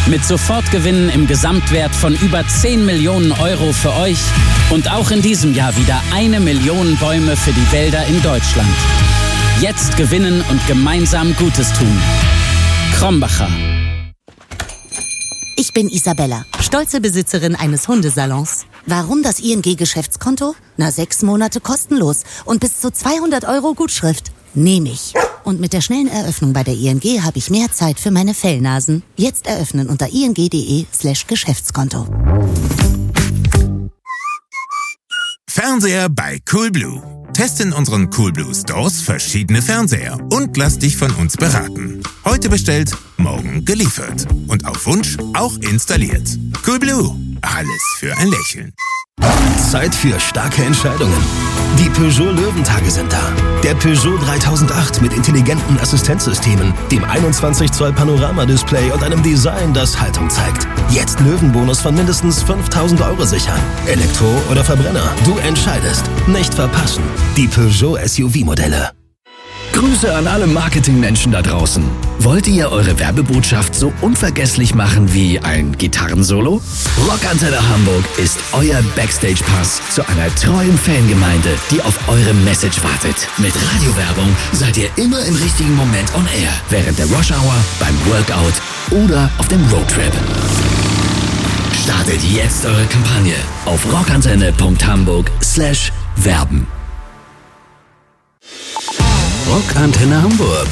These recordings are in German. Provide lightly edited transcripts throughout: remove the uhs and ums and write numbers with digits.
Mit Sofortgewinnen im Gesamtwert von über 10 Millionen Euro für euch und auch in diesem Jahr wieder 1 Million Bäume für die Wälder in Deutschland. Jetzt gewinnen und gemeinsam Gutes tun. Krombacher. Ich bin Isabella, stolze Besitzerin eines Hundesalons. Warum das ING-Geschäftskonto? 6 Monate kostenlos und bis zu 200 € Gutschrift. Nehme ich. Und mit der schnellen Eröffnung bei der ING habe ich mehr Zeit für meine Fellnasen. Jetzt eröffnen unter ing.de/Geschäftskonto. Fernseher bei Coolblue. Teste in unseren Coolblue Stores verschiedene Fernseher und lass dich von uns beraten. Heute bestellt, morgen geliefert. Und auf Wunsch auch installiert. Coolblue. Alles für ein Lächeln. Zeit für starke Entscheidungen. Die Peugeot Löwentage sind da. Der Peugeot 3008 mit intelligenten Assistenzsystemen, dem 21 Zoll Panoramadisplay und einem Design, das Haltung zeigt. Jetzt Löwenbonus von mindestens 5.000 € sichern. Elektro oder Verbrenner, du entscheidest. Nicht verpassen. Die Peugeot SUV-Modelle. Grüße an alle Marketingmenschen da draußen. Wollt ihr eure Werbebotschaft so unvergesslich machen wie ein Gitarrensolo? Rockantenne Hamburg ist euer Backstage-Pass zu einer treuen Fangemeinde, die auf eure Message wartet. Mit Radiowerbung seid ihr immer im richtigen Moment on air. Während der Rush-Hour, beim Workout oder auf dem Roadtrip. Startet jetzt eure Kampagne auf rockantenne.hamburg/werben. Rockantenne Hamburg.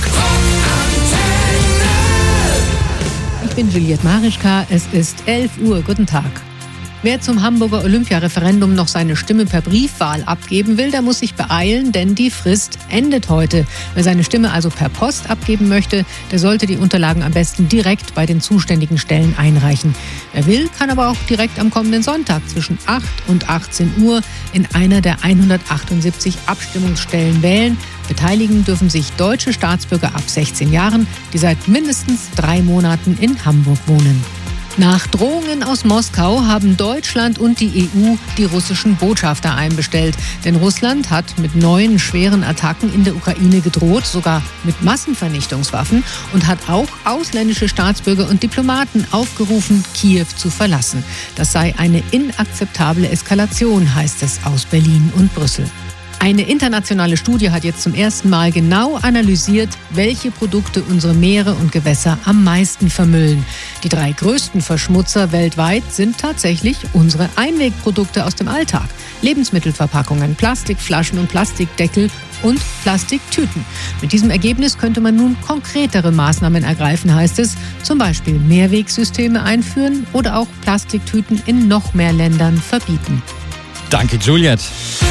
Ich bin Juliette Marischka, es ist 11 Uhr. Guten Tag. Wer zum Hamburger Olympiareferendum noch seine Stimme per Briefwahl abgeben will, der muss sich beeilen, denn die Frist endet heute. Wer seine Stimme also per Post abgeben möchte, der sollte die Unterlagen am besten direkt bei den zuständigen Stellen einreichen. Wer will, kann aber auch direkt am kommenden Sonntag zwischen 8 und 18 Uhr in einer der 178 Abstimmungsstellen wählen. Beteiligen dürfen sich deutsche Staatsbürger ab 16 Jahren, die seit mindestens 3 Monaten in Hamburg wohnen. Nach Drohungen aus Moskau haben Deutschland und die EU die russischen Botschafter einbestellt. Denn Russland hat mit neuen schweren Attacken in der Ukraine gedroht, sogar mit Massenvernichtungswaffen, und hat auch ausländische Staatsbürger und Diplomaten aufgerufen, Kiew zu verlassen. Das sei eine inakzeptable Eskalation, heißt es aus Berlin und Brüssel. Eine internationale Studie hat jetzt zum ersten Mal genau analysiert, welche Produkte unsere Meere und Gewässer am meisten vermüllen. Die 3 größten Verschmutzer weltweit sind tatsächlich unsere Einwegprodukte aus dem Alltag. Lebensmittelverpackungen, Plastikflaschen und Plastikdeckel und Plastiktüten. Mit diesem Ergebnis könnte man nun konkretere Maßnahmen ergreifen, heißt es. Zum Beispiel Mehrwegsysteme einführen oder auch Plastiktüten in noch mehr Ländern verbieten. Danke, Juliette.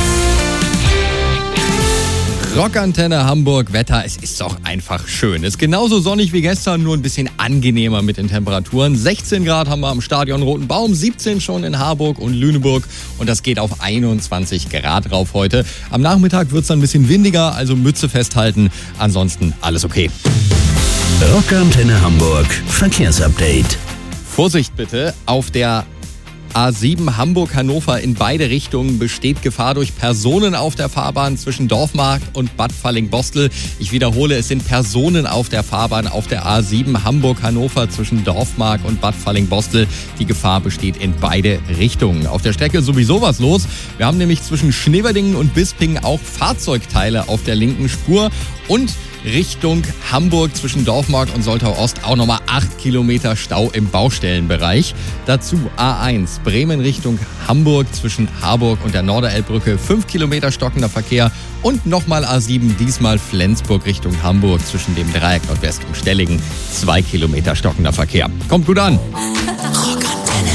Rockantenne Hamburg, Wetter, es ist doch einfach schön. Es ist genauso sonnig wie gestern, nur ein bisschen angenehmer mit den Temperaturen. 16 Grad haben wir am Stadion Roten Baum, 17 schon in Harburg und Lüneburg und das geht auf 21 Grad rauf heute. Am Nachmittag wird es dann ein bisschen windiger, also Mütze festhalten, ansonsten alles okay. Rockantenne Hamburg, Verkehrsupdate. Vorsicht bitte, auf der A7 Hamburg-Hannover in beide Richtungen besteht Gefahr durch Personen auf der Fahrbahn zwischen Dorfmarkt und Bad Falling-Bostel. Ich wiederhole, es sind Personen auf der Fahrbahn auf der A7 Hamburg-Hannover zwischen Dorfmarkt und Bad Falling-Bostel. Die Gefahr besteht in beide Richtungen. Auf der Strecke sowieso was los. Wir haben nämlich zwischen Schneverdingen und Bisping auch Fahrzeugteile auf der linken Spur und Richtung Hamburg zwischen Dorfmarkt und Soltau Ost auch nochmal 8 Kilometer Stau im Baustellenbereich. Dazu A1 Bremen Richtung Hamburg zwischen Harburg und der Norderelbbrücke 5 Kilometer stockender Verkehr und nochmal A7 diesmal Flensburg Richtung Hamburg zwischen dem Dreieck Nordwest und Stellingen 2 Kilometer stockender Verkehr. Kommt gut an. Rockantenne.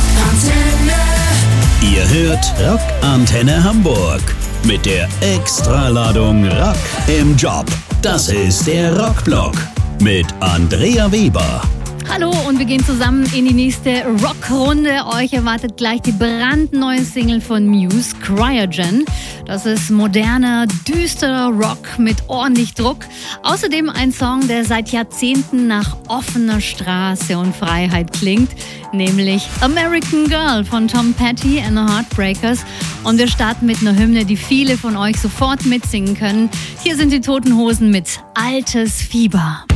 Ihr hört Rockantenne Hamburg mit der Extraladung Rock im Job. Das ist der Rockblock mit Andrea Weber. Hallo und wir gehen zusammen in die nächste Rockrunde. Euch erwartet gleich die brandneue Single von Muse, Cryogen. Das ist moderner, düsterer Rock mit ordentlich Druck. Außerdem ein Song, der seit Jahrzehnten nach offener Straße und Freiheit klingt, nämlich American Girl von Tom Petty and the Heartbreakers. Und wir starten mit einer Hymne, die viele von euch sofort mitsingen können. Hier sind die Toten Hosen mit Altes Fieber.